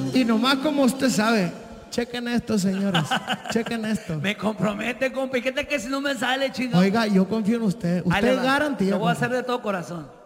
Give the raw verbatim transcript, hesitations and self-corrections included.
Y nomás como usted sabe, chequen esto, señores. Chequen esto. Me compromete, compa. ¿Y qué tal que si no me sale, chingado? Oiga, yo confío en usted. Ahí le Usted es va. garantía. Lo voy a compa. hacer de todo corazón.